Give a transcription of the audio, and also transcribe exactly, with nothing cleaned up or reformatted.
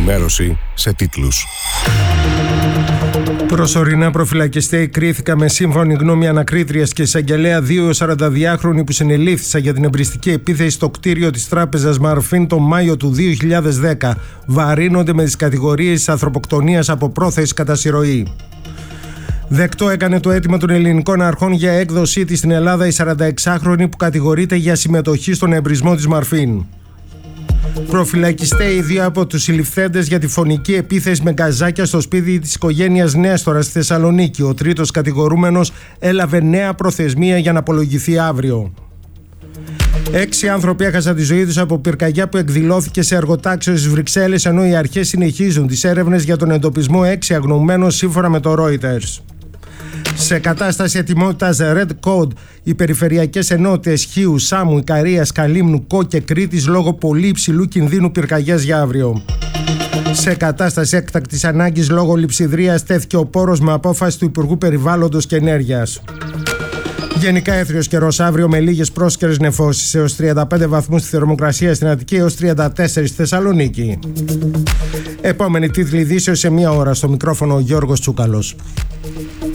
ενημέρωση σε τίτλους. Προσωρινά προφυλακιστέοι κρίθηκαν με σύμφωνη γνώμη ανακρίτριας και εισαγγελέα δύο σαρανταδιάχρονοι που συνελήφθησαν για την εμπριστική επίθεση στο κτίριο της τράπεζας Μαρφίν τον Μάιο του δύο χιλιάδες δέκα. Βαρύνονται με τις κατηγορίες της ανθρωποκτονίας από πρόθεση κατά συρροή. Δεκτό έκανε το αίτημα των ελληνικών αρχών για έκδοσή της στην Ελλάδα η σαρανταεξάχρονη που κατηγορείται για συμμετοχή στον εμπρισμό της Μαρφίν. Προφυλακιστέοι δύο από τους συλληφθέντες για τη φωνική επίθεση με γκαζάκια στο σπίτι της οικογένειας Νέστορα στη Θεσσαλονίκη. Ο τρίτος κατηγορούμενος έλαβε νέα προθεσμία για να απολογηθεί αύριο. Έξι άνθρωποι έχασαν τη ζωή τους από πυρκαγιά που εκδηλώθηκε σε εργοτάξιο στις Βρυξέλλες, ενώ οι αρχές συνεχίζουν τις έρευνες για τον εντοπισμό έξι αγνοωμένων σύμφωνα με το Reuters. Σε κατάσταση ετοιμότητας Red Code, οι περιφερειακές ενότητες Χίου, Σάμου, Ικαρίας, Καλύμνου, Κο και Κρήτης λόγω πολύ υψηλού κινδύνου πυρκαγιάς για αύριο. Σε κατάσταση έκτακτης ανάγκης λόγω λειψιδρίας τέθηκε ο πόρος με απόφαση του Υπουργού Περιβάλλοντος και Ενέργειας. Γενικά έθριος καιρός αύριο με λίγες πρόσκαιρες νεφώσεις, έως τριάντα πέντε βαθμούς στη θερμοκρασία στην Αττική, έως τριάντα τέσσερα στη Θεσσαλονίκη. Επόμενη τίτλη ειδήσεως σε μία ώρα. Στο μικρόφωνο ο Γιώργος Τσούκαλος.